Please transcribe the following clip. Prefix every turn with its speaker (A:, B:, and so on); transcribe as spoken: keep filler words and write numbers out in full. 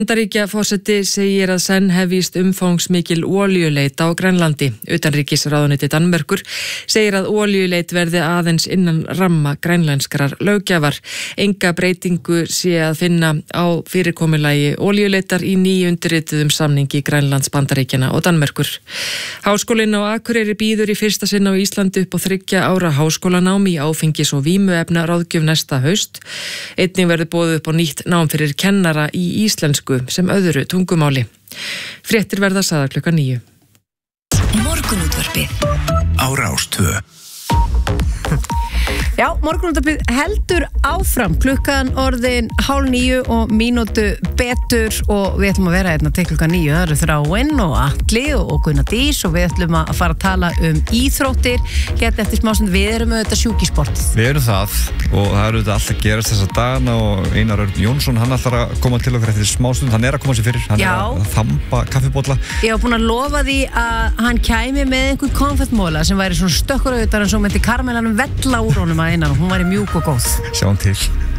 A: Bandaríkjaforseti segir að senn hefjist umfangsmikil olíuleit á Grænlandi. Utanríkisráðuneyti Danmerkur segir að olíuleit verði aðeins innan ramma grænlenskrar löggjafar. Enga breytingu sé að finna á fyrirkomulagi olíuleitar í nýundirrituðum samningi Grænlands, Bandaríkjanna og Danmerkur. Háskólinn á Akureyri býður í fyrsta sinn á Íslandi upp á þriggja ára háskólanám í áfengis- og vímuefna ráðgjöf næsta haust. Einnig verður boðið upp á nýtt nám fyrir kennara í íslensku sem öðru tungumáli. Fréttir verða sagðar klukkan níu.
B: Morgunútvarpið á Rás tvö.
C: Já, morgunútvarpið heldur áfram, klukkan orðin hálf níu og mínútu betur og við ætlum að vera hérna til klukkan níu. Það eru Þráinn og Atli og Gunnar Dís og við ætlum að fara að tala um íþróttir. Hérna eftir smásund, við erum auðvitað sjúkisportið.
D: Við erum það og það eru auðvitað alltaf gerast þessa dagana og Einar Örn Jónsson, hann ætlar að koma til okkar eftir smásund, hann er að koma sér fyrir, hann
C: Já.
D: er að þamba kaffibólla.
C: Ég var búin að lofa því að hann kæmi með einhvern konfettmóla sem væri svona stökkur auðvitað en svo myndi karamellanum vella úr honum að innan og hún væri mjúk og góð.
D: Sjáum til.